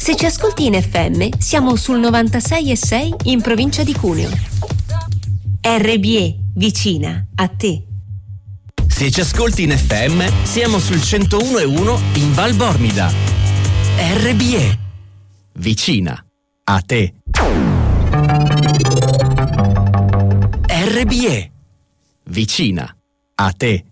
Se ci ascolti in FM, siamo sul 96,6 in provincia di Cuneo. RBE, vicina a te. Se ci ascolti in FM, siamo sul 101,1 in Val Bormida. RBE, vicina a te. RBE, vicina a te.